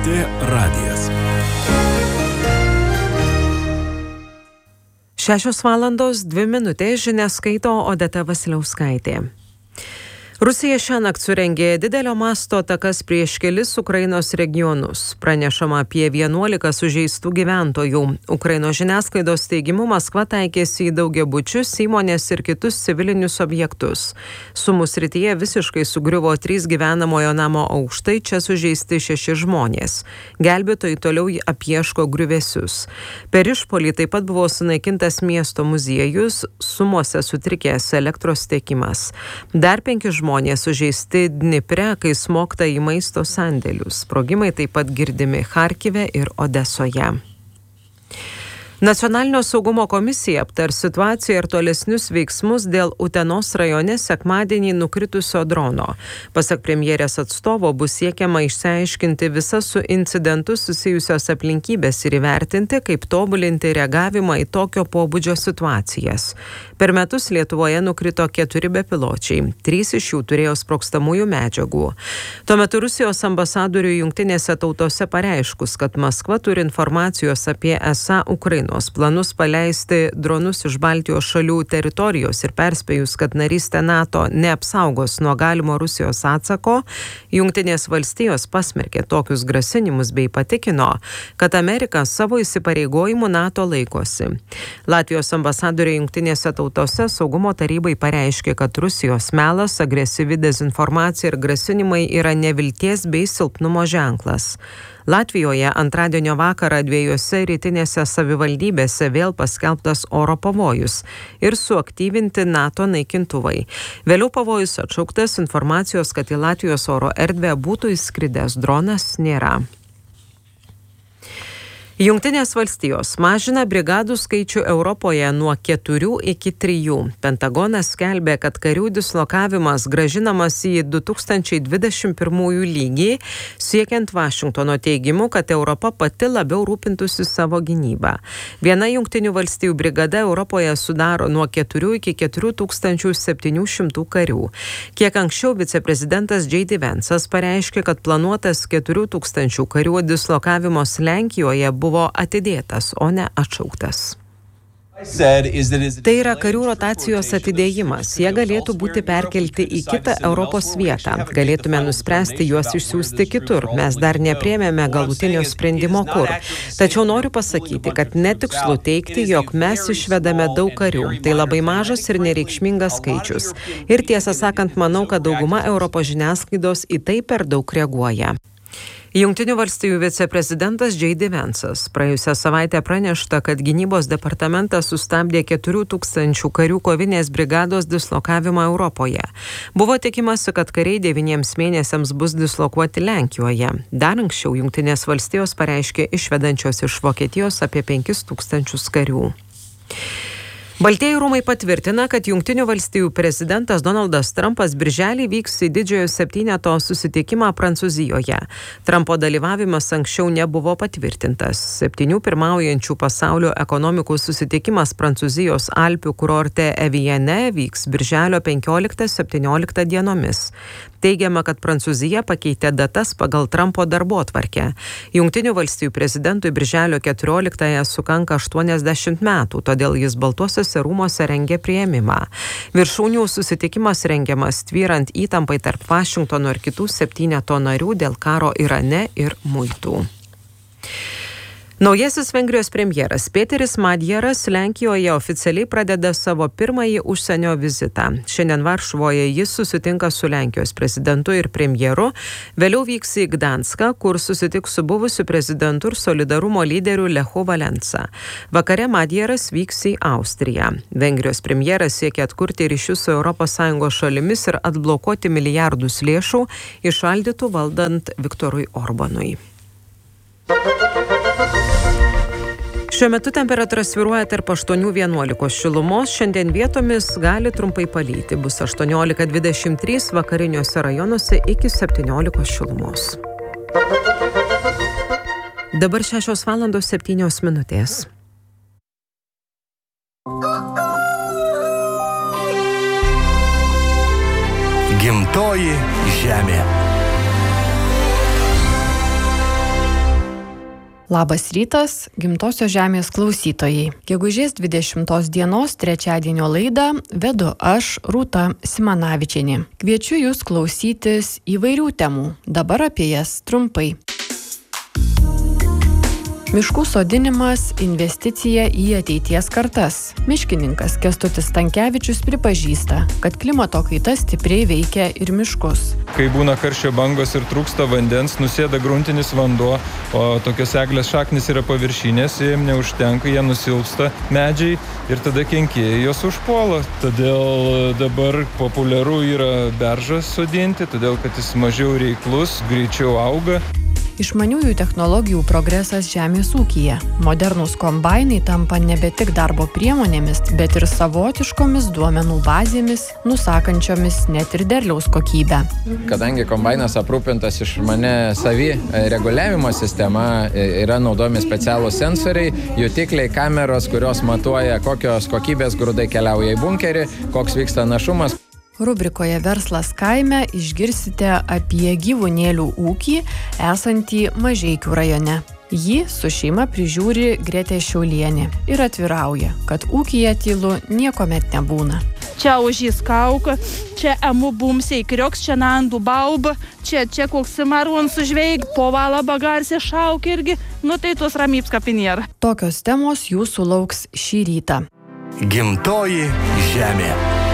LRT radijas. 6:02 žinias skaito Odeta Vasiliauskaitė. Rusija šiąnakt surengė didelio masto atakas prieš kelis Ukrainos regionus. Pranešama apie 11 sužeistų gyventojų. Ukrainos žiniasklaidos teigimu Maskva taikėsi į daugiabučius, įmonės ir kitus civilinius objektus. Sumų srityje visiškai sugriuvo 3 gyvenamojo namo aukštai, čia sužeisti 6 žmonės. Gelbėtojai toliau apieško griuvėsius. Per išpuolį taip pat buvo sunaikintas miesto muziejus, Sumuose sutrikęs elektros tiekimas. Dar 5 žmonės sužeisti Dnipre, kai smogta į maisto sandėlius. Sprogimai taip pat girdimi Charkive ir Odesoje. Nacionalinio saugumo komisija aptars situaciją ir tolesnius veiksmus dėl Utenos rajone sekmadienį nukritusio drono. Pasak premjerės atstovo, bus siekiama išsiaiškinti visas su incidentu susijusios aplinkybės ir įvertinti, kaip tobulinti reagavimą į tokio pobūdžio situacijas. Per metus Lietuvoje nukrito 4 bepiločiai, 3 iš jų turėjo sprogstamųjų medžiagų. Tuo metu Rusijos ambasadoriui Jungtinėse tautose pareiškus, kad Maskva turi informacijos apie esą Ukrainos planus paleisti dronus iš Baltijos šalių teritorijos ir perspėjus, kad narystė NATO neapsaugos nuo galimo Rusijos atsako, Jungtinės valstijos pasmerkė tokius grasinimus bei patikino, kad Amerika savo įsipareigojimų NATO laikosi. Latvijos ambasadorė Jungtinėse tautose saugumo tarybai pareiškė, kad Rusijos melas, agresyvi dezinformacija ir grasinimai yra nevilties bei silpnumo ženklas. Latvijoje antradienio vakarą 2 rytinėse savivaldybėse vėl paskelbtas oro pavojus ir suaktyvinti NATO naikintuvai. Vėliau pavojus atšauktas, informacijos, kad į Latvijos oro erdvę būtų įskridęs dronas, nėra. Jungtinės valstijos mažina brigadų skaičių Europoje nuo 4 iki 3. Pentagonas skelbė, kad karių dislokavimas grąžinamas į 2021 lygį, siekiant Vašingtono teigimu, kad Europa pati labiau rūpintųsi savo gynybą. Viena Jungtinių valstijų brigada Europoje sudaro nuo 4 iki 4700 karių. Kiek anksčiau viceprezidentas J.D. Vance'as pareiškė, kad planuotas 4000 karių dislokavimas Lenkijoje buvo atidėtas, o ne atšauktas. Tai yra karių rotacijos atidėjimas. Jie galėtų būti perkelti į kitą Europos vietą. Galėtume nuspręsti juos išsiųsti kitur. Mes dar nepriėmėme galutinio sprendimo kur. Tačiau noriu pasakyti, kad netikslu teigti, jog mes išvedame daug karių. Tai labai mažas ir nereikšmingas skaičius. Ir tiesą sakant, manau, kad dauguma Europos žiniasklaidos į tai per daug reaguoja. Jungtinių valstijų viceprezidentas J.D. Vance'as praėjusią savaitę pranešta, kad gynybos departamentas sustabdė 4000 karių kovinės brigados dislokavimą Europoje. Buvo tikimasi, kad kariai 9 mėnesiams bus dislokuoti Lenkijoje. Dar anksčiau Jungtinės valstijos pareiškė išvedančios iš Vokietijos apie 5000 karių. Baltieji rūmai patvirtina, kad Jungtinių valstijų prezidentas Donaldas Trumpas birželį vyks į didžiojo 7 susitikimą Prancūzijoje. Trumpo dalyvavimas anksčiau nebuvo patvirtintas. 7 pirmaujančių pasaulio ekonomikų susitikimas Prancūzijos Alpių kurorte Eviane vyks birželio 15-17 dienomis. Teigiama, kad Prancūzija pakeitė datas pagal Trumpo darbotvarkę. Jungtinių valstijų prezidentui birželio 14 sukanka 80 metų, todėl jis Baltuosiuose rūmuose rengia priėmimą. Viršūnių susitikimas rengiamas tvyrant įtampai tarp Vašingtono ir kitų 7 narių dėl karo Irane ir muitų. Naujasis Vengrijos premjeras Peteris Madjaras Lenkijoje oficialiai pradeda savo pirmąjį užsienio vizitą. Šiandien Varšuvoje jis susitinka su Lenkijos prezidentu ir premjeru, vėliau vyks į Gdanską, kur susitiks su buvusiu prezidentu ir solidarumo lyderiu Lechu Valensa. Vakare Madjaras vyks į Austriją. Vengrijos premjeras siekia atkurti ryšius su ES šalimis ir atblokuoti milijardus lėšų įšaldytų valdant Viktorui Orbanui. Šiuo metu temperatūra svyruoja tarp 8-11 šilumos, šiandien vietomis gali trumpai palyti, bus 18-23, vakariniuose rajonuose iki 17 šilumos. Dabar 6:07. Gimtoji žemė. Labas rytas, Gimtosios žemės klausytojai. Gegužės 20 dienos trečiadienio laidą vedu aš, Rūta Simanavičienė. Kviečiu jūs klausytis įvairių temų, dabar apie jas trumpai. Miškų sodinimas – investicija į ateities kartas. Miškininkas Kęstutis Stankevičius pripažįsta, kad klimato kaita stipriai veikia ir miškus. Kai būna karščio bangos ir trūksta vandens, nusėda gruntinis vanduo, o tokios eglės šaknys yra paviršinės, jiems neužtenka, jie nusilpsta medžiai ir tada kenkėjai jos užpuola. Todėl dabar populiaru yra beržą sodinti, todėl kad jis mažiau reiklus, greičiau auga. Išmaniųjų technologijų progresas žemės ūkyje. Modernūs kombainai tampa nebe tik darbo priemonėmis, bet ir savotiškomis duomenų bazėmis, nusakančiomis net ir derliaus kokybę. Kadangi kombainas aprūpintas išmania savireguliavimo sistema, yra naudojami specialūs sensoriai, jutikliai, kameros, kurios matuoja, kokios kokybės grūdai keliauja į bunkerį, koks vyksta našumas. Rubrikoje Verslas kaime išgirsite apie gyvūnėlių ūkį esantį Mažeikių rajone. Jį su šeima prižiūri Gretė Šiaulienė ir atvirauja, kad ūkyje tylu niekuomet nebūna. Čia ožys kauka, čia emu bumsiai krioks, čia nandų bauba, čia koks maron sužveig, po valabą garsiai šauk irgi, tai tos ramybska pinėra. Tokios temos jūsų lauks šį rytą. Gimtoji žemė.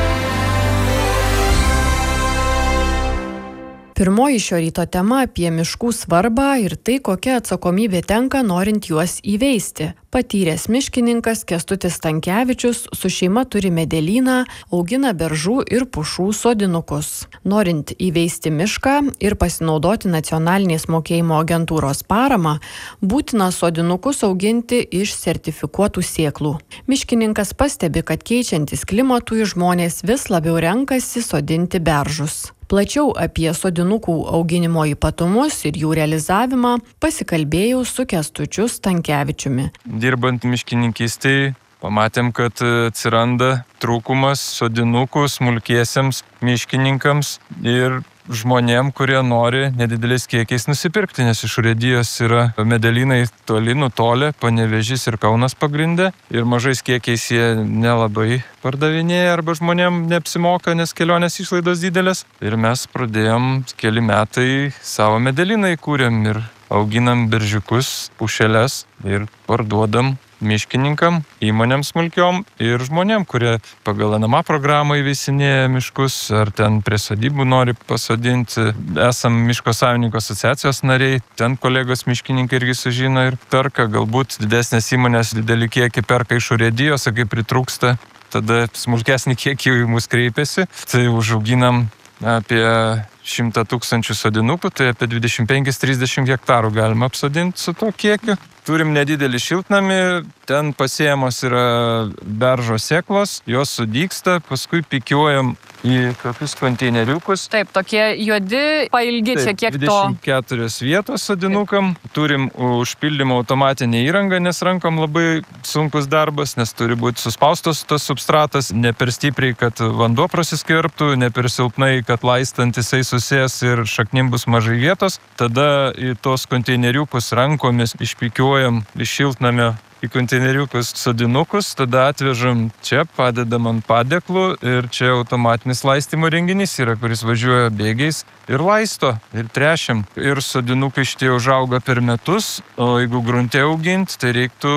Pirmoji šio ryto tema apie miškų svarbą ir tai, kokia atsakomybė tenka norint juos įveisti. Patyręs miškininkas Kęstutis Stankevičius su šeima turi medelyną, augina beržų ir pušų sodinukus. Norint įveisti mišką ir pasinaudoti nacionalinės mokėjimo agentūros paramą, būtina sodinukus auginti iš sertifikuotų sėklų. Miškininkas pastebi, kad keičiantis klimatui žmonės vis labiau renkasi sodinti beržus. Plačiau apie sodinukų auginimo ypatumus ir jų realizavimą pasikalbėjau su Kęstučiu Stankevičiumi. Dirbant miškininkystėje, pamatėm, kad atsiranda trūkumas sodinukų smulkiesiems miškininkams ir žmonėm, kurie nori nedideliais kiekiais nusipirkti, nes iš urėdijos yra medelynai toli nutolę, Panevėžys ir Kaunas pagrinde, ir mažais kiekiais jie nelabai pardavinėja arba žmonėm neapsimoka, nes kelionės išlaidos didelės. Ir mes pradėjom keli metai savo medelyną įkūrėm ir auginam beržiukus, pušeles ir parduodam miškininkam, įmonėm smulkiom ir žmonėm, kurie pagal NMA programą įveisinėja miškus ar ten prie sodybų nori pasodinti. Esam miško savininkų asociacijos nariai, ten kolegos miškininkai irgi sužino ir perka, galbūt didesnės įmonės didelį kiekį perka iš urėdijos, kai pritrūksta, tada smulkesnį kiekį į mus kreipiasi. Tai užauginam apie 100 000 sodinukų, tai apie 25-30 hektarų galima apsodinti su to kiekiu. Turim nedidelį šiltnamį, ten pasėjamos yra beržo sėklos, jos sudygsta, paskui pikiuojam į tokius konteineriukus. Taip, tokie juodi, pailgi čia kiek to. 24 vietos sodinukam. Turim užpildymo automatinę įrangą, nes rankom labai sunkus darbas, nes turi būti suspaustos tas substratas, ne per stipriai, kad vanduo prasiskverbtų, ne per silpnai, kad laistant jisai susės ir šaknim bus mažai vietos. Tada į tos konteineriukus rankomis išpikiuojam iš šiltnamio į konteineriukus sodinukus, tada atvežam čia, padedam ant padėklų ir čia automatinis laistymo renginys yra, kuris važiuoja bėgiais ir laisto ir trešiam. Ir sodinukai šitie užauga per metus, o jeigu grunte auginti, tai reiktų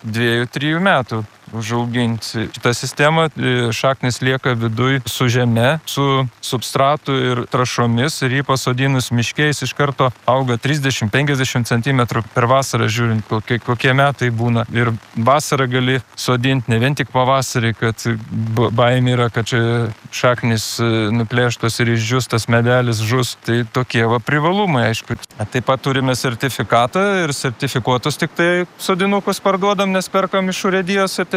2-3 metų užauginti. Šitą sistemą šaknis lieka viduj su žeme, su substratu ir trąšomis ir jį pasodinus miškiais iš karto auga 30-50 cm per vasarą, žiūrint, kokie metai būna. Ir vasarą gali sodinti, ne vien tik pavasarį, kad baimė yra, kad čia šaknis nuplėštos ir išdžius tas medelis žus. Tai tokie privalumai, aišku. Taip pat turime sertifikatą ir sertifikuotus tik tai sodinukus parduodam, nes perkam iš urėdijos sertifikatus.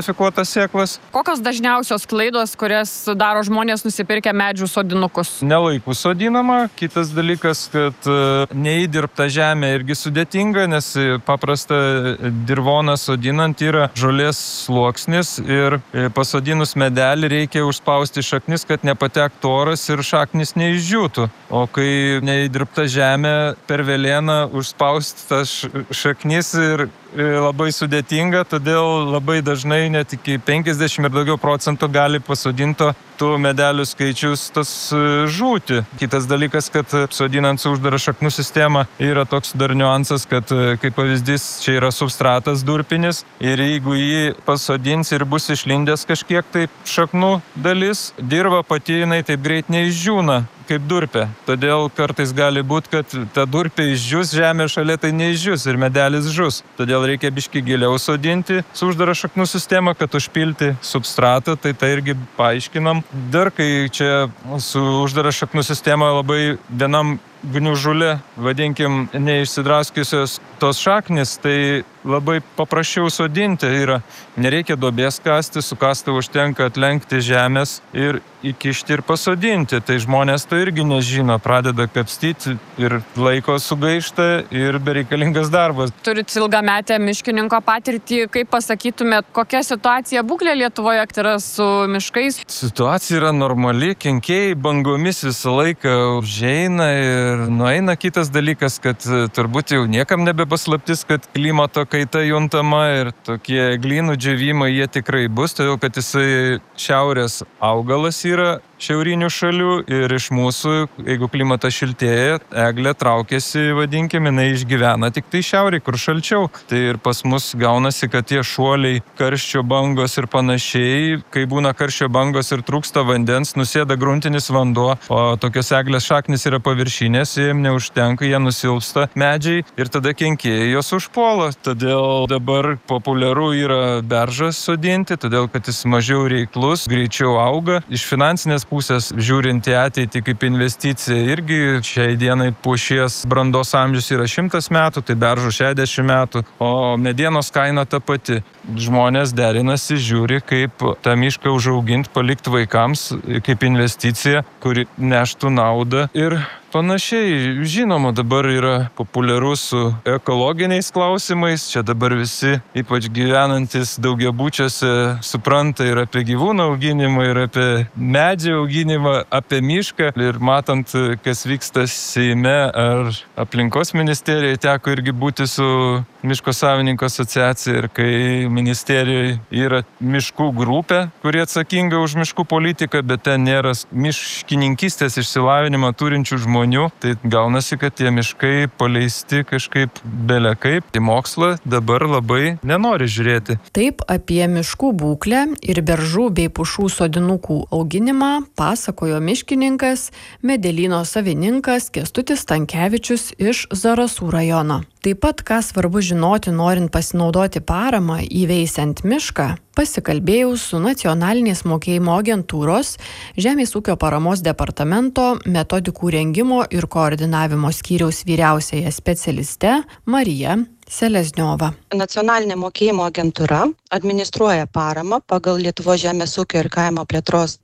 sertifikuotas sėklas. Kokios dažniausios klaidos, kurias daro žmonės nusipirkę medžių sodinukus? Nelaikų sodinama. Kitas dalykas, kad neįdirbta žemė irgi sudėtinga, nes paprasta dirvoną sodinant yra žolės sluoksnis ir pasodinus medelį reikia užspausti šaknis, kad nepatektų oras ir šaknis neišdžiūtų. O kai neįdirbta žemė, per velėną užspausti tas šaknis ir labai sudėtinga, todėl labai dažnai net iki 50 ir daugiau procentų gali pasodinto tų medelių skaičius tas žūti. Kitas dalykas, kad sodinant su uždara šaknų sistema yra toks dar niuansas, kad kaip pavyzdys čia yra substratas durpinis ir jeigu jį pasodins ir bus išlindęs kažkiek tai šaknų dalis, dirva pati jinai taip greit neišdžiūna kaip durpė. Todėl kartais gali būti, kad ta durpė išdžius, žemė šalia tai neišdžius ir medelis žus. Todėl reikia biškį giliau sodinti su uždara šaknų sistema, kad užpilti substratą, tai irgi paaiškinam. Dar kai čia su uždara šaknų sistema labai vienam gniužulė, vadinkim, neišsidraskiusios tos šaknis, tai labai paprasčiau sodinti yra. Nereikia duobės kasti, su kastuvu užtenka atlenkti žemės ir įkišti ir pasodinti. Tai žmonės to irgi nežino, pradeda kapstyti ir laiko sugaišta ir bereikalingas darbas. Turit ilgametę miškininko patirtį, kaip pasakytumėt, kokia situacija būklė Lietuvoje yra su miškais? Situacija yra normali, kenkėjai bangomis visą laiką užeina ir nueina. Kitas dalykas, kad turbūt jau niekam nebepaslaptis, kad klimato kaita juntama ir tokie eglynų džiovimai jie tikrai bus, todėl kad jisai šiaurės augalas yra šiaurinių šalių ir iš mūsų, jeigu klimatas šiltėja, eglė traukiasi, vadinkim, jinai išgyvena tik tai šiaurėje, kur šalčiau. Tai ir pas mus gaunasi, kad tie šuoliai, karščio bangos ir panašiai, kai būna karščio bangos ir trūksta vandens, nusėda gruntinis vanduo, o tokios eglės šaknis yra paviršinės, jiem neužtenka, jie nusilpsta medžiai ir tada kenkėjai jos užpuola. Todėl dabar populiaru yra beržas sodinti, todėl kad jis mažiau reiklus, greičiau auga. Iš finansinės pusės, žiūrint į ateitį kaip investicija, irgi šiai dienai pušies brandos amžius yra 100 metų, tai beržų 60 metų, o medienos kaina ta pati. Žmonės derinasi, žiūri, kaip tą mišką užauginti, palikti vaikams, kaip investicija, kuri neštų naudą ir panašiai. Žinoma, dabar yra populiaru su ekologiniais klausimais. Čia dabar visi, ypač gyvenantis daugiabučiuose, supranta ir apie gyvūnų auginimą, ir apie medžių auginimą, apie mišką. Ir matant, kas vyksta Seime ar aplinkos ministerijoje, teko irgi būti su miško savininkų asociacija ir kai ministerijoje yra miškų grupė, kurie atsakinga už miškų politiką, bet ten nėra miškininkystės išsilavinimą turinčių žmonių, tai gaunasi, kad tie miškai paleisti kažkaip belekaip. Į mokslą dabar labai nenori žiūrėti. Taip apie miškų būklę ir beržų bei pušų sodinukų auginimą pasakojo miškininkas, medelyno savininkas Kęstutis Stankevičius iš Zarasų rajono. Taip pat, ką svarbu žinoti, norint pasinaudoti paramą įveisiant mišką, pasikalbėjau su Nacionalinės mokėjimo agentūros Žemės ūkio paramos departamento metodikų rengimo ir koordinavimo skyriaus vyriausiąja specialiste Marija Selezniova. Nacionalinė mokėjimo agentūra administruoja paramą pagal Lietuvos žemės ūkio ir kaimo plėtros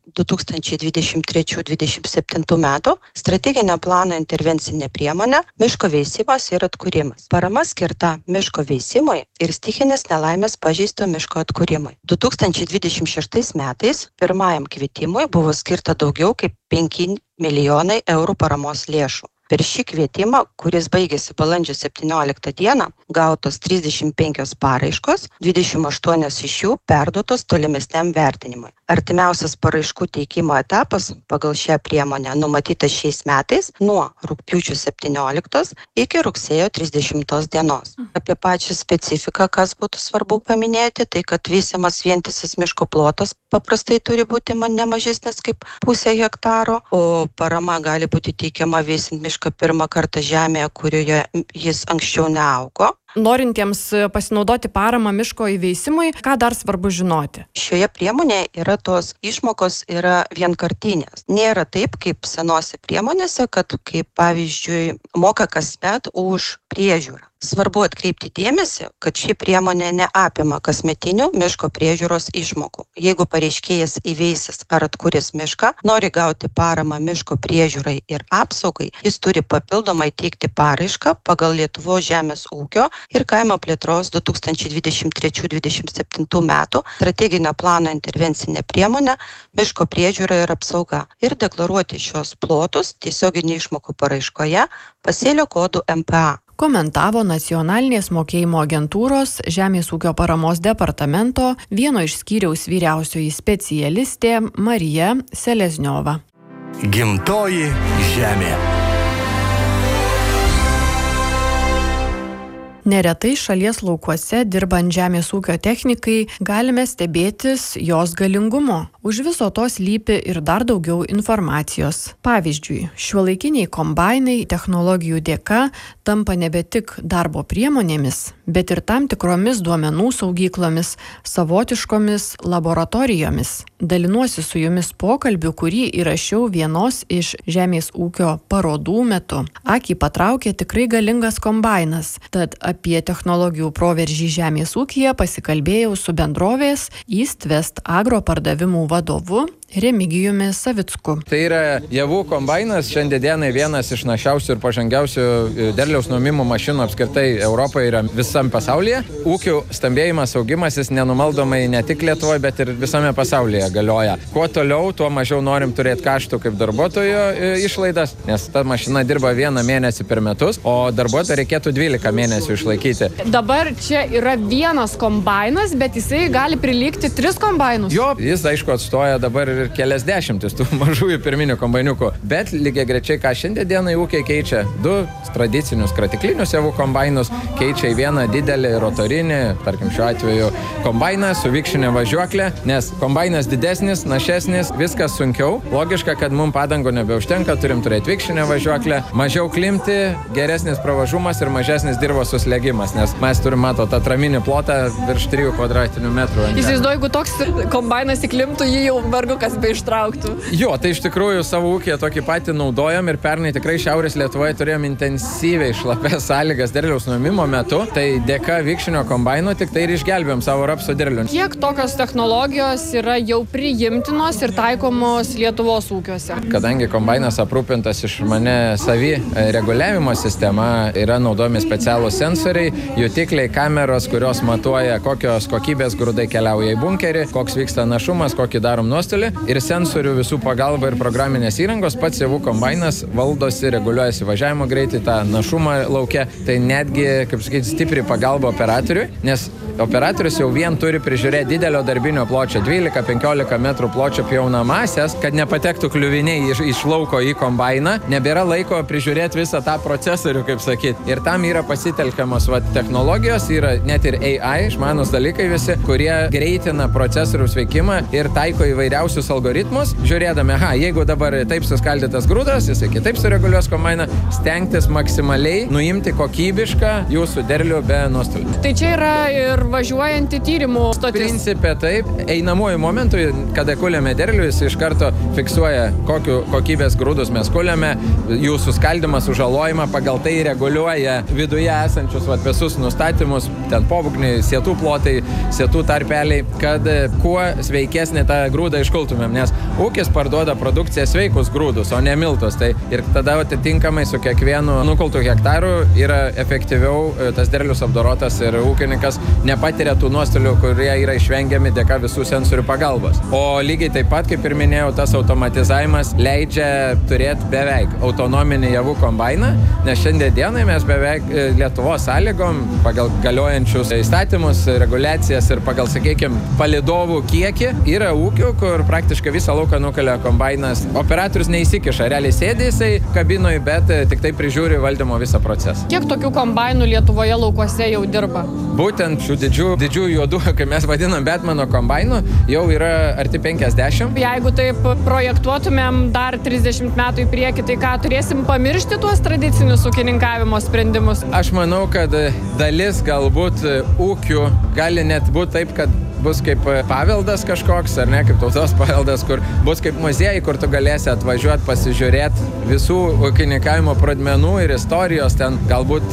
2023-2027 metų strateginio plano intervencinė priemonė miško veisimas ir atkūrimas. Parama skirta miško veisimui ir stichinės nelaimės pažeisto miško atkūrimui. 2026 metais pirmajam kvietimui buvo skirta daugiau kaip 5 milijonai eurų paramos lėšų. Per šį kvietimą, kuris baigėsi balandžio 17 dieną, gautos 35 paraiškos, 28 iš jų perduotos tolimesniam vertinimui. Artimiausias paraiškų teikimo etapas pagal šią priemonę numatytas šiais metais nuo rugpjūčio 17 iki rugsėjo 30 dienos. Apie pačią specifiką, kas būtų svarbu paminėti, tai kad veisiamas vientisas miško plotas paprastai turi būti ne mažesnis kaip 0,5 hektaro, o parama gali būti teikiama veisiant mišką pirmą kartą žemėje, kurioje jis anksčiau neaugo. Norintiems pasinaudoti paramą miško įveisimui, ką dar svarbu žinoti? Šioje priemonėje yra tos išmokos yra vienkartinės. Nėra taip, kaip senose priemonėse, kad kaip pavyzdžiui moka kasmet už priežiūrą. Svarbu atkreipti dėmesį, kad ši priemonė neapima kasmetinių miško priežiūros išmokų. Jeigu pareiškėjas įveisis ar atkuris mišką, nori gauti paramą miško priežiūrai ir apsaugai, jis turi papildomai teikti paraišką pagal Lietuvos žemės ūkio ir kaimo plėtros 2023-2027 metų strateginio plano intervencinę priemonę miško priežiūra ir apsauga ir deklaruoti šios plotus tiesioginių išmokų paraiškoje pasėlio kodu MPA. Komentavo Nacionalinės mokėjimo agentūros Žemės ūkio paramos departamento vieno iš skyriaus vyriausioji specialistė Marija Selezniova. Gimtoji žemė. Neretai šalies laukuose dirbant žemės ūkio technikai galime stebėtis jos galingumo. Už viso to slypi ir dar daugiau informacijos. Pavyzdžiui, šiuolaikiniai kombainai technologijų dėka tampa nebe tik darbo priemonėmis, bet ir tam tikromis duomenų saugyklomis, savotiškomis laboratorijomis. Dalinuosi su jumis pokalbiu, kurį įrašiau vienos iš žemės ūkio parodų metu. Akį patraukė tikrai galingas kombainas, tad apie technologijų proveržį žemės ūkyje pasikalbėjau su bendrovės East West Agro pardavimų vadovu Remigijumi Savicku. Tai yra javų kombainas, šiandienai vienas iš našiausių ir pažangiausių derliaus nuėmimo mašinų apskritai Europoje ir visam pasaulyje. Ūkių stambėjimas, augimas jis nenumaldomai ne tik Lietuvoje, bet ir visame pasaulyje galioja. Kuo toliau, tuo mažiau norim turėti kaštų kaip darbuotojo išlaidas, nes ta mašina dirba 1 mėnesį per metus, o darbuotoją reikėtų 12 mėnesių išlaikyti. Dabar čia yra vienas kombainas, bet jisai gali prilygti 3 kombainus. Jo, jis aišku atstoja dabar ir kelias dešimtis tų mažųjų pirminių kombainiukų, bet lygiai grečiai, ką šiandienai ūkiai keičia, 2 tradicinius kratiklinius javų kombainus, keičia į vieną didelį rotorinį, tarkim šiuo atveju kombainą su vikšinė važiuoklė, nes kombainas didesnis, našesnis, viskas sunkiau. Logiška, kad mums padangų nebeužtenka, turim turėti vikšinę važiuoklę, mažiau klimti, geresnis pravažumas ir mažesnis dirvos suslėgimas, nes mes turim, matot, atraminį plotą virš 3 kvadratinių metrų. Įsivaizduoju, jeigu toks kombainas įklimtų, jį jau vargu kas beištrauktų. Jo, tai iš tikrųjų savo ūkyje tokį patį naudojam ir pernai tikrai Šiaurės Lietuvoje turėjom intensyviai šlapias sąlygas derliaus nuėmimo metu, tai dėka vikšinio kombaino tik tai ir išgelbėjom savo rapsų derlių. Kiek tokios technologijos yra jau priimtinos ir taikomos Lietuvos ūkiuose? Kadangi kombainas aprūpintas išmane savireguliavimo sistema, yra naudojami specialūs sensoriai, jutikliai, kameros, kurios matuoja, kokios kokybės grūdai keliauja į bunkerį, koks vyksta našumas, kokį darom nuostolį. Ir sensorių visų pagalba ir programinės įrangos pats javų kombainas valdosi, reguliuojasi važiavimo greitį, tą našumą lauke. Tai netgi, kaip sakyti, stipri pagalba operatoriui, nes operatorius jau vien turi prižiūrėti didelio darbinio pločio, 12-15 metrų pločio pjaunamąsias, kad nepatektų kliuviniai iš lauko į kombainą. Nebėra laiko prižiūrėti visą tą procesorių, kaip sakyti. Ir tam yra pasitelkiamos technologijos, yra net ir AI, išmanus dalykai visi, kurie greitina procesoriaus veikimą ir taiko įvairiausius algoritmus, žiūrėdami, jeigu dabar taip suskaldytas grūdas, jisai kitaip sureguliuos kombainą, stengtis maksimaliai nuimti kokybišką jūsų derlių be nuostolių. Tai čia yra ir važiuojantį tyrimų stotis. Principė taip, einamuoju momentu, kada kuliame derlių, jis iš karto fiksuoja, kokiu kokybės grūdus mes kuliame, jų suskaldymą, sužalojimą, pagal tai reguliuoja viduje esančius visus nustatymus, ten pobūgniai, sėtų plotai, sėtų tarpeliai, kad kuo sveikesnį tą grūdą iškultumėm, nes ūkis parduoda produkciją sveikus grūdus, o ne miltus. Tai ir tada atitinkamai su kiekvienu nukultų hektaru yra efektyviau tas derlius apdorotas ir ūkininkas nepatiria tų nuostolių, kurie yra išvengiami dėka visų sensorių pagalbos. O lygiai taip pat, kaip ir minėjau, tas automatizavimas leidžia turėti beveik autonominį javų kombainą, nes šiandienai mes beveik Lietuvos sąlygom, pagal galiojančius įstatymus, reguliacijas ir pagal, sakykime, palidovų kiekį, yra ūkių, kur praktiškai visą lauką nukelia kombainas. Operatorius neįsikiša, realiai sėdi jisai kabinoje, bet tik tai prižiūri valdymo visą procesą. Kiek tokių kombainų Lietuvoje laukuose jau dirba? Būtent šių didžių juodų, kai mes vadinam Batmano kombainų, jau yra arti 50. Jeigu taip projektuotumėm dar 30 metų į priekį, tai ką, turėsim pamiršti tuos tradicinius ūkininkavimo sprendimus? Aš manau, kad dalis galbūt ūkių gali net būti taip, kad bus kaip paveldas kažkoks, ar ne, kaip tautos paveldas, kur bus kaip muziejai, kur tu galėsi atvažiuoti, pasižiūrėti visų ūkininkavimo pradmenų ir istorijos, ten galbūt